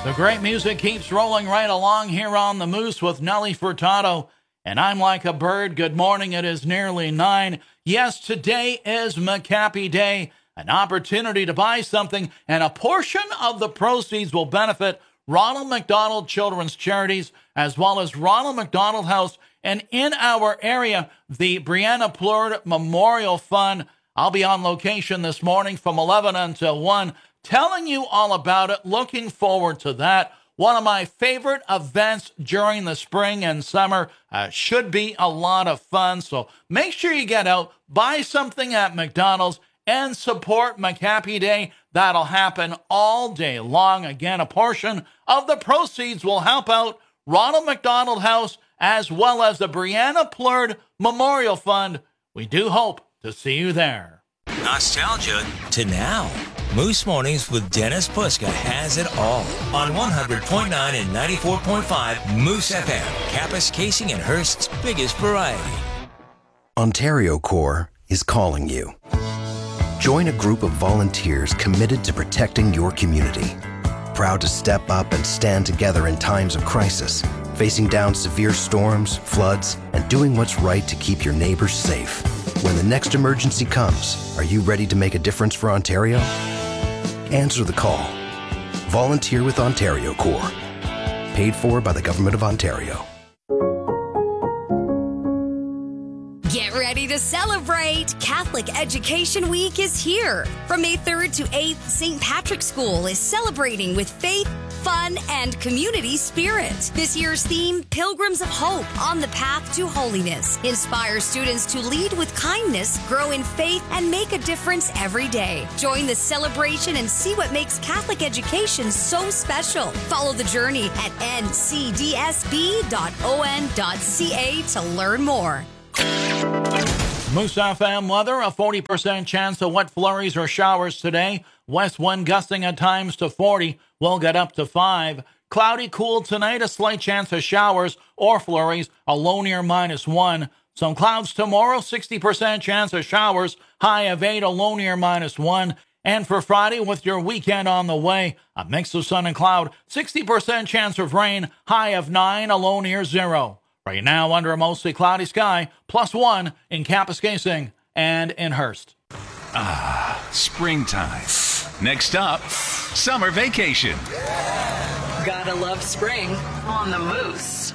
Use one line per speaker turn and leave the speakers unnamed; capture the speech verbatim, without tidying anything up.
The great music keeps rolling right along here on The Moose with Nelly Furtado. And I'm like a bird. Good morning. It is nearly nine. Yes, today is McHappy Day, an opportunity to buy something, and a portion of the proceeds will benefit Ronald McDonald Children's Charities, as well as Ronald McDonald House, and in our area, the Brianna Plurd Memorial Fund. I'll be on location this morning from eleven until one, telling you all about it. Looking forward to that. One of my favorite events during the spring and summer. Uh, should be a lot of fun. So make sure you get out, buy something at McDonald's, and support McHappy Day. That'll happen all day long. Again, a portion of the proceeds will help out Ronald McDonald House as well as the Brianna Plurd Memorial Fund. We do hope to see you there.
Nostalgia to now. Moose Mornings with Dennis Puska has it all on one hundred point nine and ninety-four point five Moose F M, Kapuskasing and Hearst's biggest variety.
Ontario Corps is calling you. Join a group of volunteers committed to protecting your community. Proud to step up and stand together in times of crisis, facing down severe storms, floods, and doing what's right to keep your neighbors safe. When the next emergency comes, are you ready to make a difference for Ontario? Answer the call. Volunteer with Ontario Corps. Paid for by the Government of Ontario.
Get ready to celebrate! Catholic Education Week is here. From May third to eighth, Saint Patrick's School is celebrating with faith, fun, and community spirit. This year's theme, Pilgrims of Hope on the Path to Holiness, inspires students to lead with kindness, grow in faith, and make a difference every day. Join the celebration and see what makes Catholic education so special. Follow the journey at n c d s b dot o n dot c a to learn more.
Moose F M weather, a forty percent chance of wet flurries or showers today. West wind gusting at times to forty. We'll get up to five. Cloudy, cool tonight, a slight chance of showers or flurries, a low near minus one. Some clouds tomorrow, sixty percent chance of showers, high of eight, a low near minus one. And for Friday, with your weekend on the way, a mix of sun and cloud, sixty percent chance of rain, high of nine, a low near zero. Right now, under a mostly cloudy sky, plus one in Kapuskasing and in Hearst.
Ah, springtime. Next up, summer vacation.
Gotta love spring on the Moose.